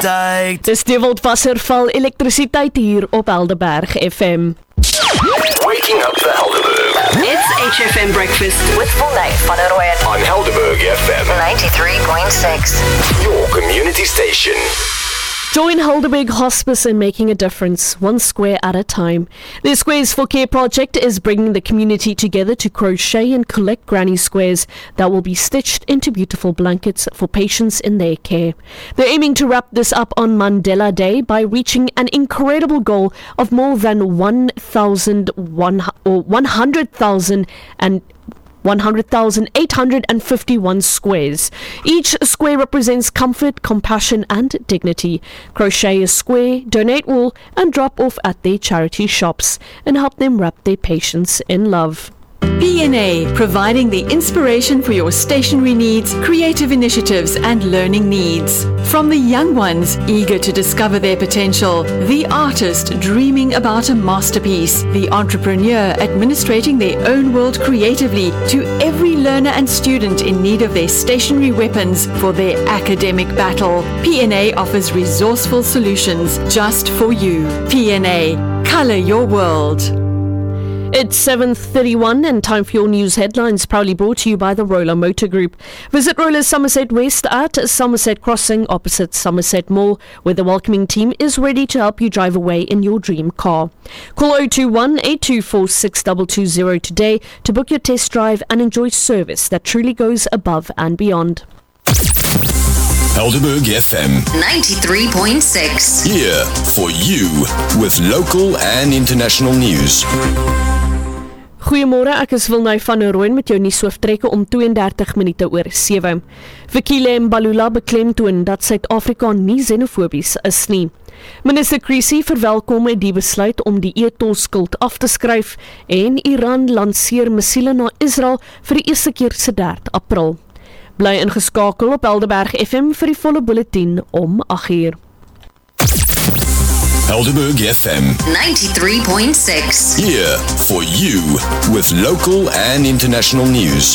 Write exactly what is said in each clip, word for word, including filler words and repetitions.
tyd. Dis die Wildwasserval elektrisiteit hier op Helderberg F M. Waking up the Helderberg. It's H F M Breakfast with Volney van der Rooyen On Helderberg F M ninety-three point six. Your community station. Join Helderberg Hospice in making a difference, one square at a time. The Squares for Care project is bringing the community together to crochet and collect granny squares that will be stitched into beautiful blankets for patients in their care. They're aiming to wrap this up on Mandela Day by reaching an incredible goal of more than one thousand one or one hundred thousand and one hundred thousand eight hundred fifty-one squares. Each square represents comfort, compassion and dignity. Crochet a square, donate wool and drop off at their charity shops and help them wrap their patients in love. P N A, providing the inspiration for your stationery needs, creative initiatives and learning needs. From the young ones eager to discover their potential, the artist dreaming about a masterpiece, the entrepreneur administrating their own world creatively, to every learner and student in need of their stationery weapons for their academic battle. P N A offers resourceful solutions just for you. P N A, colour your world. It's seven thirty-one and time for your news headlines, proudly brought to you by the Roller Motor Group. Visit Rollers Somerset West at Somerset Crossing opposite Somerset Mall, where the welcoming team is ready to help you drive away in your dream car. Call zero two one, eight two four, six two two zero today to book your test drive and enjoy service that truly goes above and beyond. Helderberg F M ninety-three point six. Here for you with local and international news. Goeiemôre, ek is Wilney van der Rooyen met jou nuushooftrekke om twee-en-dertig minute oor sewe. Fikile Mbalula beklemtoon dat Suid-Afrika nie xenofobies is nie. Minister Creasy verwelkom die besluit om die e-tolskuld af te skryf en Iran lanseer missiele na Israel vir die eerste keer se derde April. Bly ingeskakel op Helderberg F M vir die volle bulletin om agt uur. Helderberg F M ninety-three point six. Here for you with local and international news.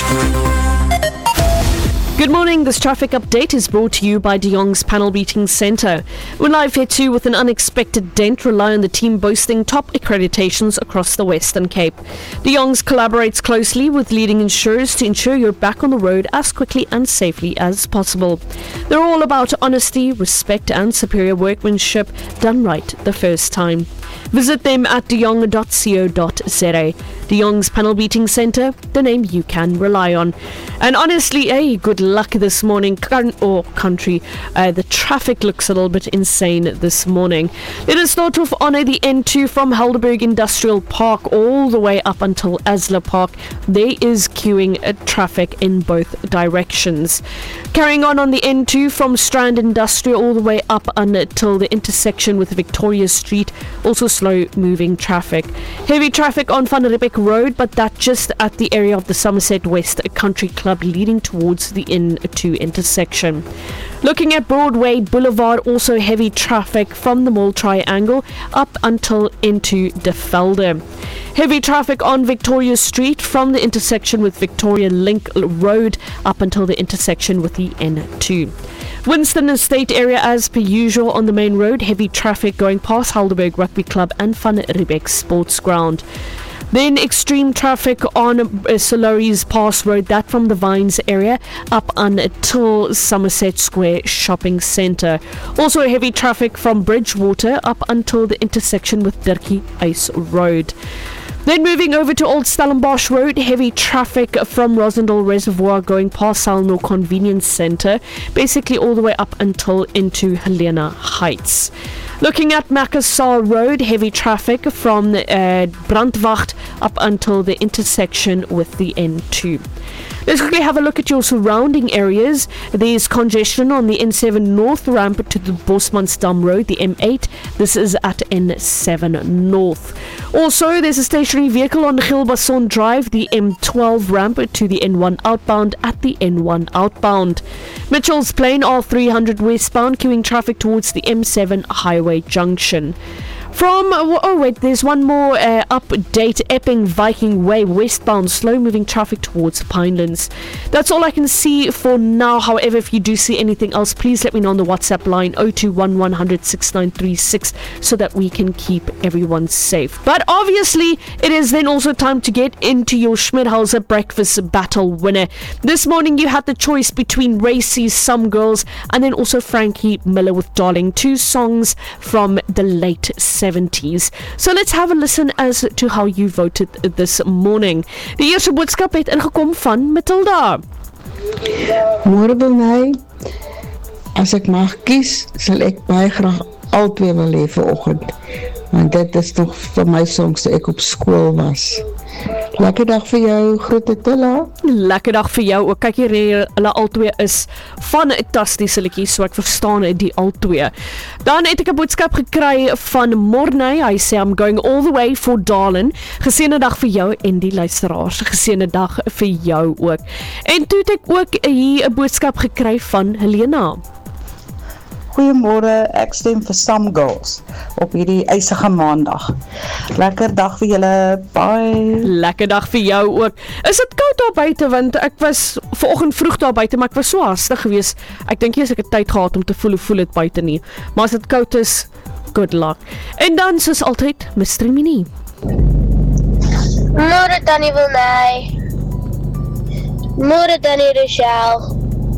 Good morning, this traffic update is brought to you by De Jong's Panel Beating Centre. We're live here too with an unexpected dent, rely on the team boasting top accreditations across the Western Cape. De Jong's collaborates closely with leading insurers to ensure you're back on the road as quickly and safely as possible. They're all about honesty, respect and superior workmanship done right the first time. Visit them at de jong dot co dot za. De Jong's Panel Beating Centre, the name you can rely on. And honestly, hey, good luck this morning, or country. Uh, the traffic looks a little bit insane this morning. Let us start off on the N two from Helderberg Industrial Park all the way up until Asla Park. There is queuing uh, traffic in both directions. Carrying on on the N two from Strand Industrial all the way up until the intersection with Victoria Street, also slow moving traffic. Heavy traffic on Van Riebeeck Road, but that just at the area of the Somerset West Country Club leading towards the N two intersection. Looking at Broadway Boulevard, also heavy traffic from the Mall Triangle up until into De Velde. Heavy traffic on Victoria Street from the intersection with Victoria Link Road up until the intersection with the N two. Winston Estate area as per usual on the main road, heavy traffic going past Helderberg Rugby Club and Van Riebeeck Sports Ground. Then extreme traffic on uh, Solari's Pass Road, that from the Vines area up until Somerset Square Shopping Centre. Also heavy traffic from Bridgewater up until the intersection with Dirkie Ice Road. Then moving over to Old Stellenbosch Road, heavy traffic from Rosendal Reservoir going past Salno Convenience Centre, basically all the way up until into Helena Heights. Looking at Makassar Road, heavy traffic from uh, Brandwacht up until the intersection with the N two. Let's quickly have a look at your surrounding areas. There's congestion on the N seven North ramp to the Bosmansdam Road, the M eight. This is at N seven North. Also, there's a stationary vehicle on Gilbason Drive, the M twelve ramp to the N one outbound at the N one outbound. Mitchell's Plain R three hundred westbound, queuing traffic towards the M seven Highway Junction. From, oh wait, there's one more uh, update. Epping Viking Way westbound, slow moving traffic towards Pinelands. That's all I can see for now. However, if you do see anything else, please let me know on the WhatsApp line oh two one one hundred six nine three six so that we can keep everyone safe. But obviously, it is then also time to get into your Schmidhauser breakfast battle winner. This morning you had the choice between Racy's Some Girls and then also Frankie Miller with Darling, two songs from the late seventies. So let's have a listen as to how you voted this morning. Die eerste boodskap het ingekom van Matilda. Môre by my, as ek mag kies, sal ek baie graag al twee wil hê vanoggend. Want dit is toch vir my songs toe ek op skool was. Lekker dag vir jou, groete Tilla. Lekker dag vir jou ook. Kyk hier, hulle albei is van 'n tastiese liedjie, so ek verstaan die albei. Dan het ek 'n boodskap gekry van Morney. Hy sê I'm going all the way for Darling. Geseënde dag vir jou en die luisteraars. Geseënde dag vir jou ook. En toe het ek ook hier 'n boodskap gekry van Helena. Goeiemôre, ek stem vir Some Girls op hierdie eisige maandag. Lekker dag vir julle, bye. Lekker dag vir jou ook. Is dit koud daar buite, want ek was vanoggend vroeg daar buite, maar ek was so hastig geweest. Ek dink nie as ek het tyd gehad om te voel hoe voel dit buite nie. Maar as dit koud is, good luck. En dan soos altyd, Mystery Mini. Môre Tannie Wilney. Môre Tannie Rochelle.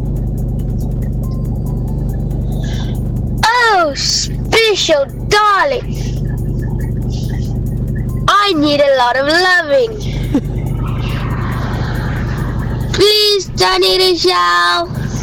Oh, special darling. I need a lot of loving. Please, Tannie Rochelle.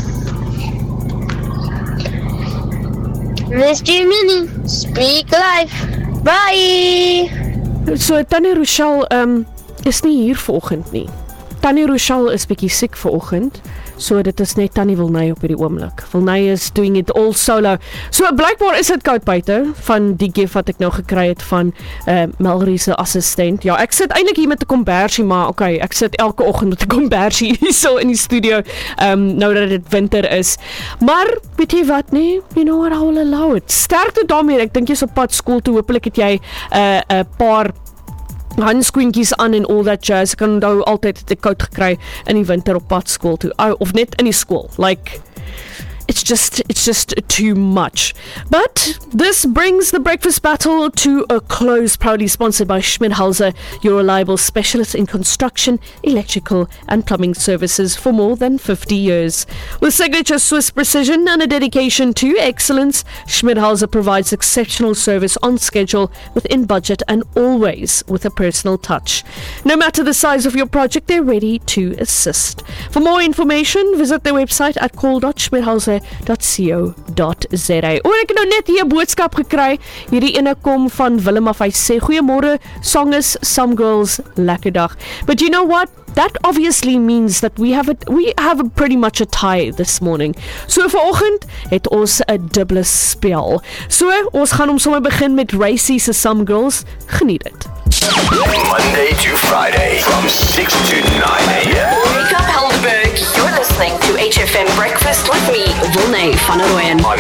Mister Mini, speak life. Bye. So, Tannie Rochelle um, is nie hier vanoggend nie. Tannie Rochelle is bietjie siek vanoggend. So dit is net Tannie Wilney op hierdie oomblik. Wilney is doing it all solo. So blykbaar is dit koud buite van die gif wat ek nou gekry het van uh, Melrie se assistent. Ja, ek sit eintlik hier met 'n kombersie, maar okay, ek sit elke oggend met 'n kombersie hier so in die studio, um, nou dat dit winter is. Maar weet jy wat nie? You know what, I will allow it. Sterkte daarmee. Ek dink jy's op pad skool toe. Hoopelik het jy 'n uh, 'n paar handschoentjies aan en all that jazz. Ek kan onthou altyd het ek koud gekry in die winter op pad skool toe, of net in die skool. Like, it's just, it's just too much. But this brings the breakfast battle to a close, proudly sponsored by Schmidhauser, your reliable specialist in construction, electrical and plumbing services for more than fifty years. With signature Swiss precision and a dedication to excellence, Schmidhauser provides exceptional service on schedule, within budget and always with a personal touch. No matter the size of your project, they're ready to assist. For more information, visit their website at call dot schmidhauser dot co dot za. O, ek het nou net hier 'n boodskap gekry. Hierdie ene kom van Willem af. Hy sê, goeiemôre, song is Some Girls, lekker dag. But you know what? That obviously means that we have a, we have a pretty much a tie this morning. So vanoggend het ons 'n dubbele spel. So, ons gaan hom sommer begin met Racy se Some Girls. Geniet dit. Monday to Friday,